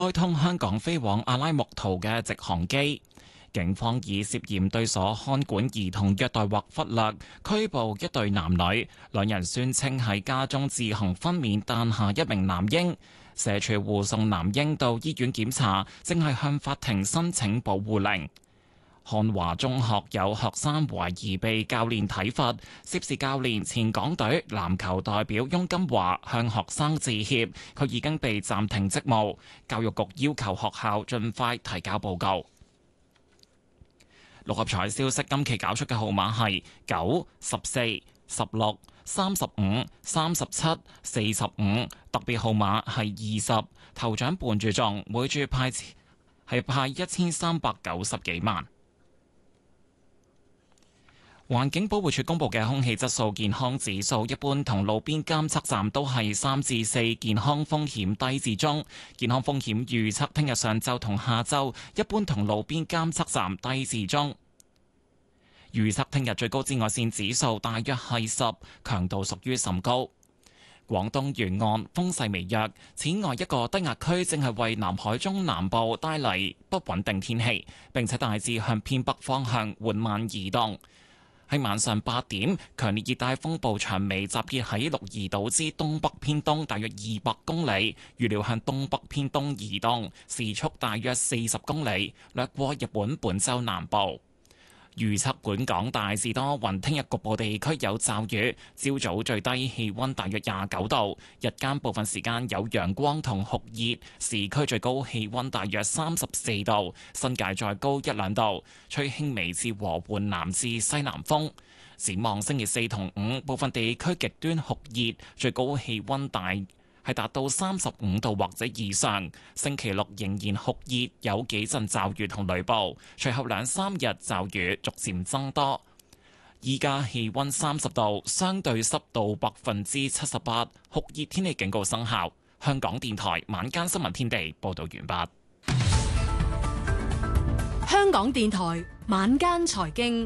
開通香港飛往阿拉木圖嘅直航機。警方以涉嫌對所看管兒童虐待或忽略拘捕一對男女，兩人宣稱喺家中自行分娩誕下一名男嬰。社署護送男嬰到醫院檢查，正係向法庭申請保護令。漢華中學有學生懷疑被教練體罰，涉事教練前港隊籃球代表翁金華向學生致歉，佢已經被暫停職務。教育局要求學校盡快提交報告。六合彩消息，今期搞出嘅號碼係9、14、16、35、37、45，特別號碼係20，頭獎半注中，每注派1390幾萬。環境保護署公布嘅空氣質素健康指數，一般同路邊監測站都係3至4，健康風險低至中。健康風險預測聽日上晝同下晝，一般同路邊監測站低至中。預測聽日最高紫外線指數大約係10，強度屬於甚高。廣東沿岸風勢微弱，此外一個低壓區正係為南海中南部帶嚟不穩定天氣，並且大致向偏北方向緩慢移動。喺晚上8點，強烈熱帶風暴長尾集結喺鹿兒島之東北偏東大約200公里，預料向東北偏東移動，時速大約40公里，掠過日本本州南部。預測本港大致多雲，聽日局部地區有驟雨，朝早最低氣溫大約29度，日間部分時間有陽光同酷熱，市區最高氣溫大約34度，新界再高1-2度，吹輕微至和緩南至西南風。展望星期4同5，部分地區極端酷熱，最高氣溫係達到35度或者以上。星期六仍然酷熱，有幾陣驟雨同雷暴，隨後2-3日驟雨逐漸增多。依家氣溫30度，相對濕度78%，酷熱天氣警告生效。香港電台晚間新聞天地報道完畢。 香港電台晚間財經。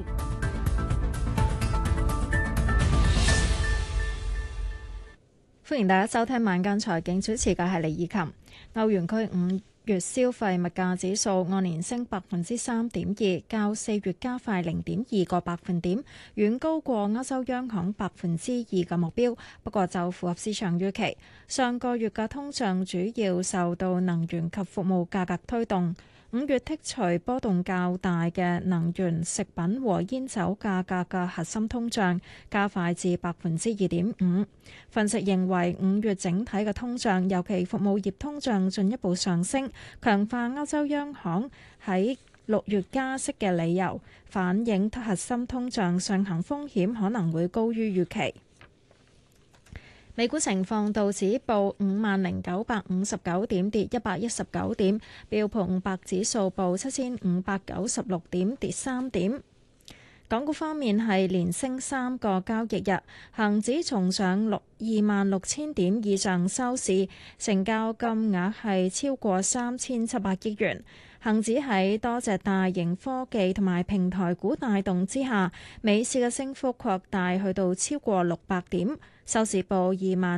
歡迎大家收聽晚間財經，主持嘅係李以琴。歐元區5月消費物價指數按年升3.2%，較4月加快0.2個百分點，遠高過歐洲央行2%嘅目標，不過就符合市場預期。上個月嘅通脹主要受到能源及服務價格推動。5月剔除波動較大嘅能源、食品和煙酒價格嘅核心通脹加快至2.5%。分析認為5月整體嘅通脹，尤其服務業通脹進一步上升，強化歐洲央行喺6月加息嘅理由，反映核心通脹上行風險可能會高於預期。美股情況，道指報50,959點，跌119點；標普500指數報7,596點，跌3點。港股方面係連升3個交易日，恒指重上26,000點以上收市，成交金額係超過3,700億元。恒指喺多隻大型科技同埋平台股帶動之下，美市嘅升幅擴大去到超過600點，收市報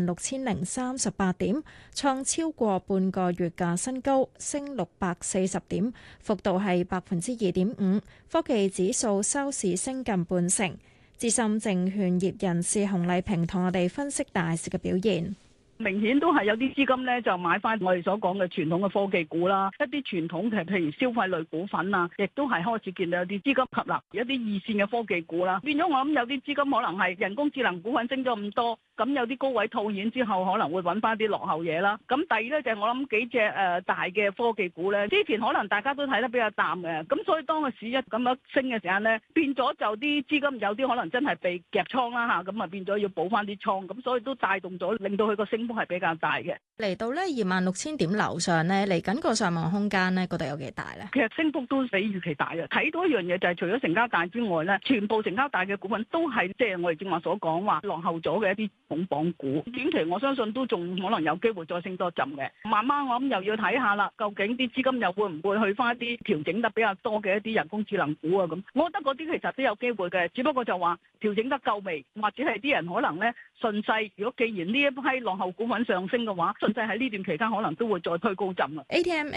26,038點，創超過半個月嘅新高，升640點，幅度係2.5%。科技指數收市升近半成。資深證券業人士洪麗萍同我哋分析大市嘅表現。 明顯都係有啲資金咧，就買翻我哋所講嘅傳統嘅科技股啦，一啲傳統嘅譬如消費類股份啊，亦都係開始見到有啲資金吸納一啲二線嘅科技股啦。變咗我諗有啲資金可能係人工智能股份升咗咁多，咁有啲高位套現之後，可能會揾翻啲落後嘢啦。咁第二咧就係我諗幾隻大嘅科技股咧，之前可能大家都睇得比較淡嘅，咁所以當個市一咁樣升嘅時間咧，變咗就啲資金有啲可能真係被夾倉啦嚇，咁啊變咗要補翻啲倉，咁所以都帶動咗令到佢個升幅係比較大嘅。 嚟到呢26,000點樓上呢，嚟緊個上望空間呢，覺得有幾大咧？ 其實升幅都比預期大嘅。睇到一樣嘢就係除咗成交大之外咧，全部成交大嘅股份都係即係我哋正話所講話落後咗嘅一啲重磅股。短期我相信都仲可能有機會再升多浸嘅。慢慢我諗又要睇下啦，究竟啲資金又會唔會去翻一啲調整得比較多嘅一啲人工智能股啊咁。我覺得嗰啲其實都有機會嘅，只不過就話調整得夠未，或者係啲人可能咧順勢。如果既然呢一批落後股份上升嘅話，順勢喺呢段期間可能都會再推高浸啊。 ATM